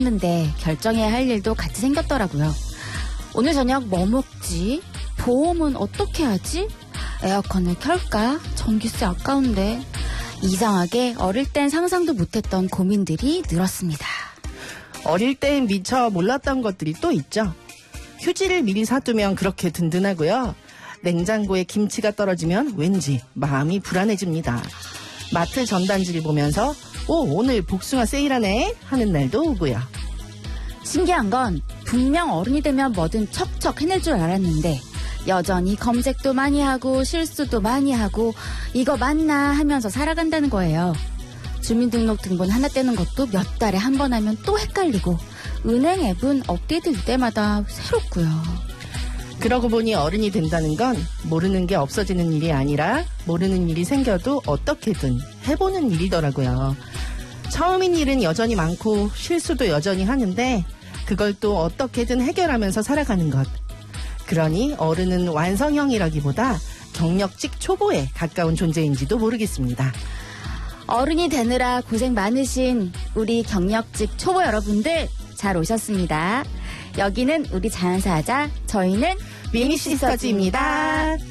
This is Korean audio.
했는데 결정해야 할 일도 같이 생겼더라고요. 오늘 저녁 뭐 먹지? 보험은 어떻게 하지? 에어컨을 켤까? 전기세 아까운데. 이상하게 어릴 땐 상상도 못했던 고민들이 늘었습니다. 어릴 땐 미처 몰랐던 것들이 또 있죠. 휴지를 미리 사두면 그렇게 든든하고요. 냉장고에 김치가 떨어지면 왠지 마음이 불안해집니다. 마트 전단지를 보면서 오늘 복숭아 세일하네 하는 날도 오고요. 신기한 건 분명 어른이 되면 뭐든 척척 해낼 줄 알았는데 여전히 검색도 많이 하고 실수도 많이 하고 이거 맞나 하면서 살아간다는 거예요. 주민등록 등본 하나 떼는 것도 몇 달에 한 번 하면 또 헷갈리고 은행 앱은 업데이트될 때마다 새롭고요. 그러고 보니 어른이 된다는 건 모르는 게 없어지는 일이 아니라 모르는 일이 생겨도 어떻게든 해보는 일이더라고요. 처음인 일은 여전히 많고 실수도 여전히 하는데 그걸 또 어떻게든 해결하면서 살아가는 것. 그러니 어른은 완성형이라기보다 경력직 초보에 가까운 존재인지도 모르겠습니다. 어른이 되느라 고생 많으신 우리 경력직 초보 여러분들 잘 오셨습니다. 여기는 우리 자연사 하자. 저희는 미니시스터즈입니다.